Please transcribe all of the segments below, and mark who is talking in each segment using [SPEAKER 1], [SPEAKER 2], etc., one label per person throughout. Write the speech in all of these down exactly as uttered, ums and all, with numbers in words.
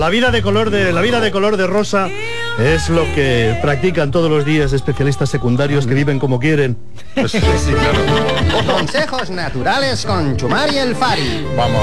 [SPEAKER 1] la vida de color de la vida de color de rosa es lo que practican todos los días especialistas secundarios que viven como quieren.
[SPEAKER 2] Pues, sí, sí, claro.
[SPEAKER 3] Consejos naturales con Chumari el Fari.
[SPEAKER 2] Vamos.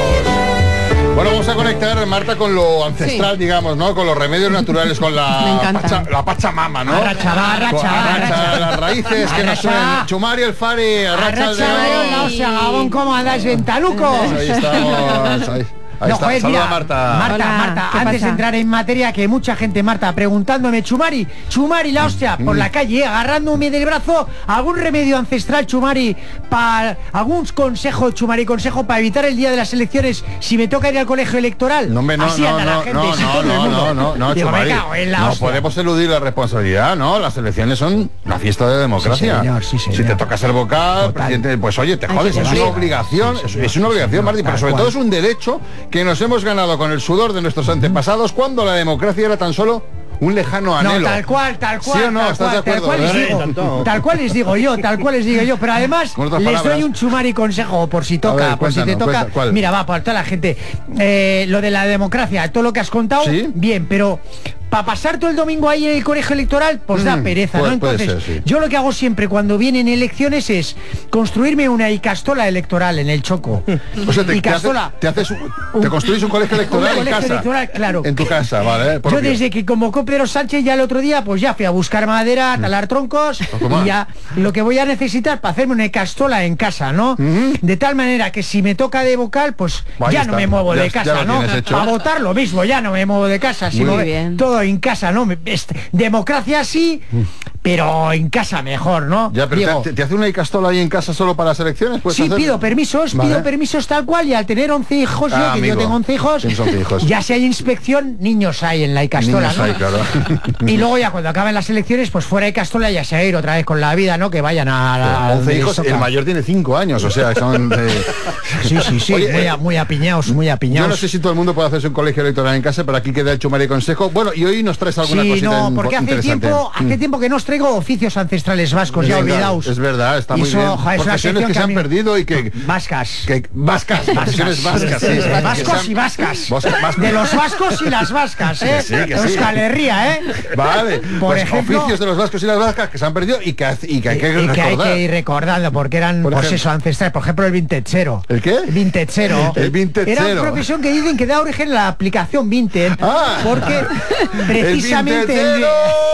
[SPEAKER 2] Bueno, vamos a conectar, Marta, con lo ancestral, sí. digamos, ¿no? Con los remedios naturales, con la, pacha, la Pachamama, ¿no?
[SPEAKER 4] Arracha, va, arracha,
[SPEAKER 2] con, arracha,
[SPEAKER 4] arracha.
[SPEAKER 2] Las raíces arracha. Que nos suenan. Chumari el Fari, arracha, arracha el dedo.
[SPEAKER 4] No se Gabón, ¿cómo andáis, ventanucos?
[SPEAKER 2] Ahí estamos, ahí. Ahí
[SPEAKER 4] no,
[SPEAKER 2] está.
[SPEAKER 4] joder,
[SPEAKER 2] Saluda,
[SPEAKER 4] mira,
[SPEAKER 2] Marta.
[SPEAKER 4] Marta,
[SPEAKER 5] Hola,
[SPEAKER 4] Marta,
[SPEAKER 5] ¿qué
[SPEAKER 4] antes
[SPEAKER 5] pasa?
[SPEAKER 4] de entrar en materia, que mucha gente, Marta, preguntándome, Chumari, Chumari, la hostia, por la calle, agarrándome del brazo, algún remedio ancestral, Chumari, para algún consejo, Chumari, consejo para evitar el día de las elecciones si me toca ir al colegio electoral.
[SPEAKER 2] No, me, no,
[SPEAKER 4] Así
[SPEAKER 2] no,
[SPEAKER 4] anda
[SPEAKER 2] no,
[SPEAKER 4] la gente,
[SPEAKER 2] no,
[SPEAKER 4] si
[SPEAKER 2] no,
[SPEAKER 4] todo el
[SPEAKER 2] no,
[SPEAKER 4] mundo.
[SPEAKER 2] no, no, no,
[SPEAKER 4] Digo,
[SPEAKER 2] Chumari,
[SPEAKER 4] me cago en la
[SPEAKER 2] no
[SPEAKER 4] hostia.
[SPEAKER 2] podemos eludir la responsabilidad, ¿no? Las elecciones son la fiesta de democracia.
[SPEAKER 4] Sí, señor, sí, señor.
[SPEAKER 2] Si te toca ser vocal,
[SPEAKER 4] Total.
[SPEAKER 2] presidente, pues oye, te jodes,
[SPEAKER 5] que
[SPEAKER 2] es
[SPEAKER 5] llevar.
[SPEAKER 2] una obligación,
[SPEAKER 4] Sí,
[SPEAKER 2] es,
[SPEAKER 4] señor.
[SPEAKER 2] es una obligación,
[SPEAKER 4] Sí,
[SPEAKER 2] Martín, pero
[SPEAKER 4] tal
[SPEAKER 2] sobre
[SPEAKER 4] cual.
[SPEAKER 2] todo es un derecho que nos hemos ganado con el sudor de nuestros antepasados cuando la democracia era tan solo un lejano anhelo.
[SPEAKER 4] No, tal cual, tal cual,
[SPEAKER 2] ¿Sí o no?
[SPEAKER 4] tal,
[SPEAKER 2] ¿Estás
[SPEAKER 4] cual
[SPEAKER 2] de
[SPEAKER 4] tal
[SPEAKER 2] acuerdo?
[SPEAKER 4] cual les
[SPEAKER 1] Sí,
[SPEAKER 4] digo,
[SPEAKER 1] tanto.
[SPEAKER 4] tal cual les digo yo, tal cual les digo yo, pero además
[SPEAKER 2] Con otras
[SPEAKER 4] les
[SPEAKER 2] palabras.
[SPEAKER 4] doy un Chumari consejo por si toca,
[SPEAKER 2] ver,
[SPEAKER 4] por si te
[SPEAKER 2] cuéntanos,
[SPEAKER 4] toca.
[SPEAKER 2] cuenta, ¿cuál?
[SPEAKER 4] Mira, va, para toda la gente, eh, lo de la democracia, todo lo que has contado,
[SPEAKER 2] ¿Sí?
[SPEAKER 4] bien, pero para pasar todo el domingo ahí en el colegio electoral, pues da
[SPEAKER 2] Mm,
[SPEAKER 4] pereza,
[SPEAKER 2] puede-
[SPEAKER 4] ¿no?
[SPEAKER 2] puede
[SPEAKER 4] Entonces,
[SPEAKER 2] ser, sí.
[SPEAKER 4] yo lo que hago siempre cuando vienen elecciones es construirme una icastola electoral en el Choco.
[SPEAKER 2] O sea, te, te, hace-
[SPEAKER 4] Icastola.
[SPEAKER 2] te haces un- te construís un colegio electoral
[SPEAKER 4] Un
[SPEAKER 2] en
[SPEAKER 4] colegio
[SPEAKER 2] casa.
[SPEAKER 4] electoral, claro.
[SPEAKER 2] En tu casa, vale.
[SPEAKER 4] Yo
[SPEAKER 2] propio.
[SPEAKER 4] desde que convocó Pedro Sánchez ya el otro día, pues ya fui a buscar madera, a talar troncos
[SPEAKER 2] ¿Cómo?
[SPEAKER 4] y ya lo que voy a necesitar para hacerme una castola en casa, ¿no? De tal manera que si me toca de vocal, pues
[SPEAKER 2] Ahí
[SPEAKER 4] ya
[SPEAKER 2] está.
[SPEAKER 4] no me muevo
[SPEAKER 2] Ya-
[SPEAKER 4] de
[SPEAKER 2] ya
[SPEAKER 4] casa,
[SPEAKER 2] lo
[SPEAKER 4] ¿no?
[SPEAKER 2] tienes hecho.
[SPEAKER 4] Para votar lo mismo, ya no me muevo de casa,
[SPEAKER 2] Muy
[SPEAKER 4] sino
[SPEAKER 5] bien.
[SPEAKER 4] todo en casa, ¿no? Me- este, democracia sí, pero en casa mejor, ¿no?
[SPEAKER 2] Ya, pero
[SPEAKER 4] Diego,
[SPEAKER 2] te, te hace una icastola ahí en casa solo para las elecciones? ¿Puedes
[SPEAKER 4] sí,
[SPEAKER 2] hacer?
[SPEAKER 4] pido permisos,
[SPEAKER 2] Vale.
[SPEAKER 4] pido permisos tal cual, y al tener once hijos,
[SPEAKER 2] Ah,
[SPEAKER 4] yo, que
[SPEAKER 2] amigo,
[SPEAKER 4] yo tengo once hijos,
[SPEAKER 2] tienes once hijos.
[SPEAKER 4] ya si hay inspección, niños hay en la Icastola,
[SPEAKER 2] Niños
[SPEAKER 4] ¿no?
[SPEAKER 2] hay, claro.
[SPEAKER 4] Y luego ya cuando acaben las elecciones, pues fuera de Castola ya se va a ir otra vez con la vida, ¿no? Que vayan a la...
[SPEAKER 2] once
[SPEAKER 4] donde
[SPEAKER 2] hijos,
[SPEAKER 4] les toca.
[SPEAKER 2] el mayor tiene cinco años, o sea, son... eh,
[SPEAKER 4] Sí, sí, sí,
[SPEAKER 2] Oye,
[SPEAKER 4] muy,
[SPEAKER 2] eh,
[SPEAKER 4] a- muy apiñados, muy
[SPEAKER 2] Yo
[SPEAKER 4] apiñados.
[SPEAKER 2] no sé si todo el mundo puede hacerse un colegio electoral en casa, pero aquí queda el Chumari Consejo. Bueno, y hoy nos traes alguna
[SPEAKER 4] Sí,
[SPEAKER 2] cosita
[SPEAKER 4] no,
[SPEAKER 2] in-
[SPEAKER 4] porque hace
[SPEAKER 2] interesante.
[SPEAKER 4] tiempo, hace
[SPEAKER 2] Mm.
[SPEAKER 4] tiempo que no os traigo oficios ancestrales vascos, ya
[SPEAKER 2] Venga,
[SPEAKER 4] olvidaos.
[SPEAKER 2] Es verdad, está
[SPEAKER 4] Y
[SPEAKER 2] muy
[SPEAKER 4] eso,
[SPEAKER 2] bien.
[SPEAKER 4] joder, es una
[SPEAKER 2] Profesiones
[SPEAKER 4] sección
[SPEAKER 2] que se
[SPEAKER 4] a
[SPEAKER 2] han
[SPEAKER 4] mí-
[SPEAKER 2] perdido y que...
[SPEAKER 4] Vascas.
[SPEAKER 2] que vascas, profesiones vascas, sí.
[SPEAKER 4] Vascos y vascas.
[SPEAKER 2] Vascos, vascos.
[SPEAKER 4] De los vascos y las vascas, ¿eh?
[SPEAKER 2] Que sí, que sí.
[SPEAKER 4] Euskal Herria, ¿eh?
[SPEAKER 2] Vale,
[SPEAKER 4] Por
[SPEAKER 2] pues
[SPEAKER 4] ejemplo-
[SPEAKER 2] oficios de los vascos y las vascas que se han perdido y que, hace- y que hay que
[SPEAKER 4] y que hay
[SPEAKER 2] recordar.
[SPEAKER 4] que ir recordando porque eran,
[SPEAKER 2] Por
[SPEAKER 4] pues
[SPEAKER 2] ejemplo.
[SPEAKER 4] eso, ancestrales. Por ejemplo, el vintechero.
[SPEAKER 2] ¿El qué?
[SPEAKER 4] El vintechero.
[SPEAKER 2] El vintechero.
[SPEAKER 4] Era una profesión que dicen que da origen a la aplicación Vinted.
[SPEAKER 2] Ah.
[SPEAKER 4] Porque precisamente...
[SPEAKER 2] ¡El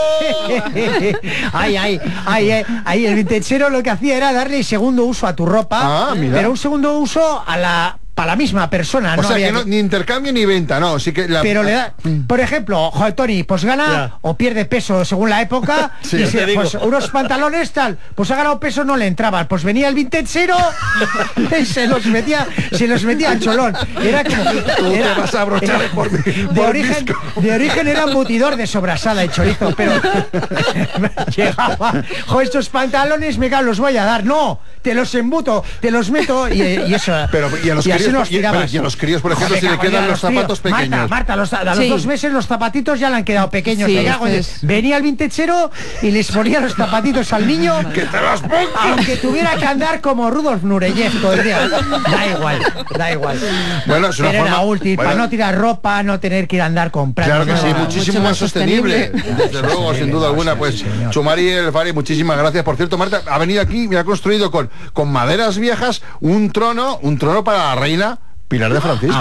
[SPEAKER 4] ay, ay, ay, eh, ahí el vintechero lo que hacía era darle segundo uso a tu ropa.
[SPEAKER 2] Ah, mira.
[SPEAKER 4] Pero un segundo uso a la... para la misma persona,
[SPEAKER 2] O
[SPEAKER 4] no
[SPEAKER 2] sea,
[SPEAKER 4] había
[SPEAKER 2] que no, ni intercambio ni venta, no, sí que la...
[SPEAKER 4] pero le da, por ejemplo, joder, Tony, pues gana
[SPEAKER 1] Ya.
[SPEAKER 4] o pierde peso según la época.
[SPEAKER 2] Sí,
[SPEAKER 4] y
[SPEAKER 2] te
[SPEAKER 4] se-
[SPEAKER 1] digo.
[SPEAKER 4] pues unos pantalones tal, pues ha ganado peso, no le entraban. Pues venía el vintechero y se los metía, se los metía al cholón. Era como
[SPEAKER 2] Tú
[SPEAKER 4] era-
[SPEAKER 2] te vas a abrochar
[SPEAKER 4] era-
[SPEAKER 2] por mi-
[SPEAKER 4] de
[SPEAKER 2] por
[SPEAKER 4] origen,
[SPEAKER 2] disco.
[SPEAKER 4] de origen era embutidor de sobrasada y chorizo, pero llegaba, jo, estos pantalones me cago, los voy a dar. No, te los embuto, te los meto y, y eso.
[SPEAKER 2] Pero y a los
[SPEAKER 4] y así
[SPEAKER 2] críos,
[SPEAKER 4] nos
[SPEAKER 2] y-
[SPEAKER 4] tirabas.
[SPEAKER 2] y a los críos, por ejemplo,
[SPEAKER 4] Joder,
[SPEAKER 2] si le
[SPEAKER 4] cago en
[SPEAKER 2] quedan
[SPEAKER 4] Dios,
[SPEAKER 2] los zapatos
[SPEAKER 4] tío.
[SPEAKER 2] pequeños.
[SPEAKER 4] Marta, Marta, los- a los
[SPEAKER 5] Sí.
[SPEAKER 4] dos meses los zapatitos ya le han quedado pequeños.
[SPEAKER 5] Sí,
[SPEAKER 4] me cago en
[SPEAKER 5] esto
[SPEAKER 4] Dios.
[SPEAKER 5] es-
[SPEAKER 4] Venía el vintechero y les ponía los zapatitos al niño,
[SPEAKER 2] ¡Que te los pongo!
[SPEAKER 4] aunque tuviera que andar como Rudolf Nureyev todo el día. Da igual, da igual.
[SPEAKER 2] Bueno, es una
[SPEAKER 4] Pero era
[SPEAKER 2] forma-
[SPEAKER 4] útil,
[SPEAKER 2] bueno.
[SPEAKER 4] para no tirar ropa, no tener que ir a andar comprando.
[SPEAKER 2] Claro que sí,
[SPEAKER 4] nueva.
[SPEAKER 2] muchísimo
[SPEAKER 5] Mucho
[SPEAKER 2] más
[SPEAKER 5] más
[SPEAKER 2] sostenible,
[SPEAKER 5] sostenible.
[SPEAKER 2] desde luego, sin duda alguna. Pues Chumari el Fari, muchísimas gracias. Por cierto, Marta ha venido aquí y me ha construido con, con maderas viejas un trono, un trono para la reina Pilar de Francisco.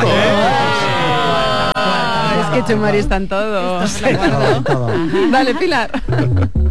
[SPEAKER 5] Es que Chumari está en todo.
[SPEAKER 4] Todo, todo.
[SPEAKER 5] Dale, Pilar.